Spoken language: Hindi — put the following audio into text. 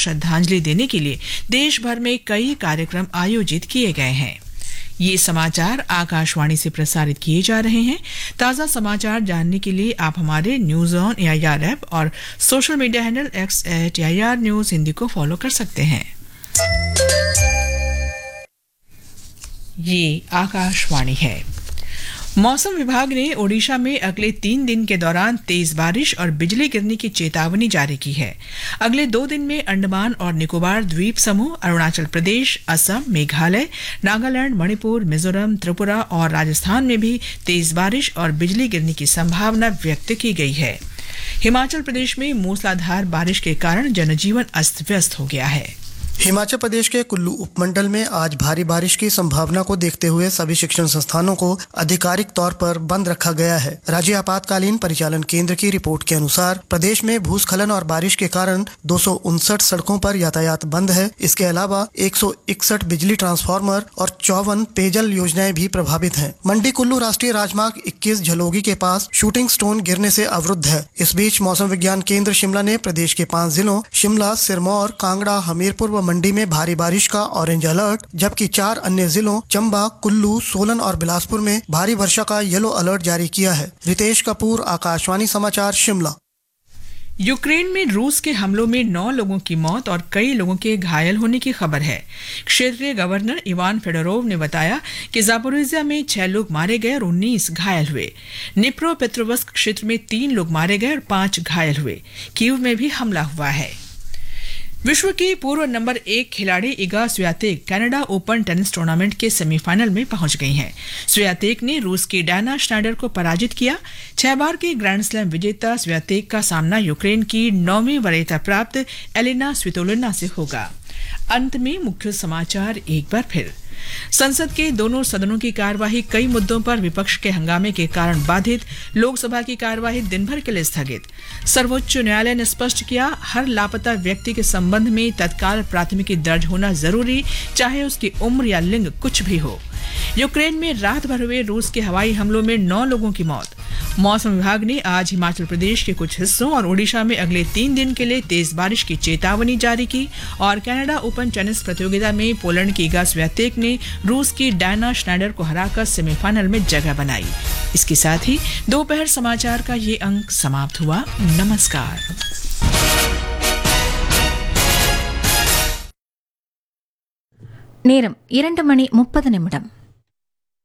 श्रद्धांजलि देने के लिए देश भर में कई कार्यक्रम आयोजित किए गए हैं। ये समाचार आकाशवाणी से प्रसारित किए जा रहे हैं। ताज़ा समाचार जानने के लिए आप हमारे न्यूज ऑन एआईआर ऐप और social media handle @AIR news Hindi को फॉलो कर सकते हैं। ये आकाशवाणी है। मौसम विभाग ने ओडिशा में अगले 3 दिन के दौरान तेज बारिश और बिजली गिरने की चेतावनी जारी की है। अगले 2 दिन में अंडमान और निकोबार द्वीप समूह, अरुणाचल प्रदेश, असम, मेघालय, नागालैंड, मणिपुर, मिजोरम, त्रिपुरा और राजस्थान में भी तेज बारिश और बिजली गिरने की संभावना व्यक्त की गई है। हिमाचल प्रदेश में मूसलाधार बारिश के कारण जनजीवन अस्त व्यस्त हो गया है। हिमाचल प्रदेश के कुल्लू उपमंडल में आज भारी बारिश की संभावना को देखते हुए सभी शिक्षण संस्थानों को आधिकारिक तौर पर बंद रखा गया है। राज्य आपातकालीन परिचालन केंद्र की रिपोर्ट के अनुसार प्रदेश में भूस्खलन और बारिश के कारण 259 सड़कों पर यातायात बंद है। इसके अलावा 161 बिजली ट्रांसफार्मर और 54 पेयजल योजनाएं भी प्रभावित हैं। मंडी कुल्लू राष्ट्रीय राजमार्ग 21 झलोगी के पास शूटिंग स्टोन गिरने से अवरुद्ध है। इस बीच मौसम विज्ञान केंद्र शिमला ने प्रदेश के 5 जिलों शिमला, सिरमौर, कांगड़ा, हमीरपुर व मंडी में भारी बारिश का ऑरेंज अलर्ट, जबकि 4 अन्य जिलों चंबा, कुल्लू, सोलन और बिलासपुर में भारी वर्षा का येलो अलर्ट जारी किया है। रितेश कपूर, आकाशवाणी समाचार, शिमला। यूक्रेन में रूस के हमलों में 9 लोगों की मौत और कई लोगों के घायल होने की खबर है। क्षेत्रीय गवर्नर इवान फेडोरोव ने बताया कि जापोरिजिया में 6 लोग मारे गए और 19 घायल हुए। निप्रोपेट्रोवस्क क्षेत्र में 3 लोग मारे गए और 5 घायल हुए। कीव में भी हमला हुआ है। विश्व की पूर्व नंबर 1 खिलाड़ी Iga Swiatek Canada open tennis tournament के सेमीफाइनल में पहुंच गई हैं। स्वियातेक ने रूस की डायना श्नाइडर को पराजित किया। 6 बार के ग्रैंड स्लैम विजेता स्वियातेक का सामना यूक्रेन की 9वीं वरीयता प्राप्त एलिना स्वितोलिना से होगा। अंत में मुख्य समाचार एक बार फिर। संसद के दोनों सदनों की कार्यवाही कई मुद्दों पर विपक्ष के हंगामे के कारण बाधित। लोकसभा की कार्यवाही दिन भर के लिए स्थगित। सर्वोच्च न्यायालय ने स्पष्ट किया, हर लापता व्यक्ति के संबंध में तत्काल प्राथमिकी दर्ज होना जरूरी, चाहे उसकी उम्र या लिंग कुछ भी हो। यूक्रेन में रात भर हुए रूस के हवाई हमलों में 9 लोगों की मौत। मौसम विभाग ने आज हिमाचल प्रदेश के कुछ हिस्सों और ओडिशा में अगले 3 दिन के लिए तेज बारिश की चेतावनी जारी की। और कनाडा ओपन टेनिस प्रतियोगिता में पोलैंड की इगा स्वियातेक ने रूस की डायना श्नाइडर को हराकर सेमीफाइनल में जगह बनाई। इसके साथ ही दोपहर समाचार का ये अंक समाप्त हुआ। नमस्कार। நேரம் 2:30 நிமிடம்